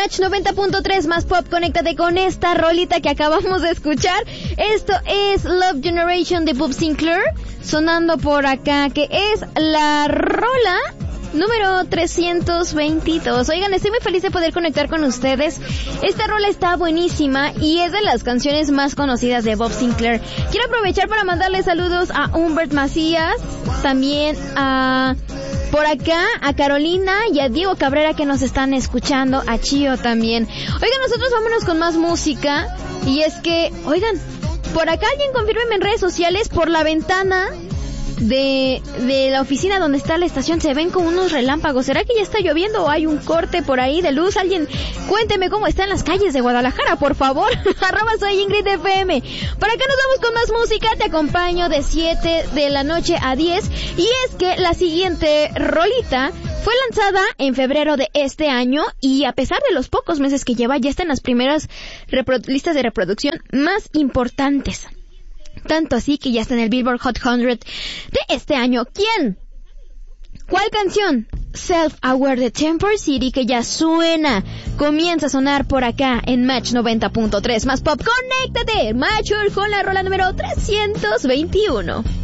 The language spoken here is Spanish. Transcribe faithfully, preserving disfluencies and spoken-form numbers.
Match noventa punto tres más pop, conéctate con esta rolita que acabamos de escuchar. Esto es Love Generation de Bob Sinclair, sonando por acá, que es la rola número trescientos veintidós. Oigan, estoy muy feliz de poder conectar con ustedes. Esta rola está buenísima y es de las canciones más conocidas de Bob Sinclair. Quiero aprovechar para mandarle saludos a Humbert Macías, también a... por acá, a Carolina y a Diego Cabrera que nos están escuchando, a Chío también. Oigan, nosotros vámonos con más música. Y es que, oigan, por acá alguien confírmeme en redes sociales, por la ventana de, de la oficina donde está la estación se ven como unos relámpagos. ¿Será que ya está lloviendo o hay un corte por ahí de luz? Alguien, cuénteme cómo está en las calles de Guadalajara, por favor. Arroba soy Ingrid F M. Por acá nos vamos con más música. Te acompaño de siete de la noche a diez. Y es que la siguiente rolita fue lanzada en febrero de este año y a pesar de los pocos meses que lleva, ya está en las primeras repro- listas de reproducción más importantes. Tanto así que ya está en el Billboard Hot cien de este año. ¿Quién? ¿Cuál canción? Self-Aware de Temper City, que ya suena, comienza a sonar por acá en Match noventa punto tres más pop. Conéctate, Matcher, con la rola número trescientos veintiuno.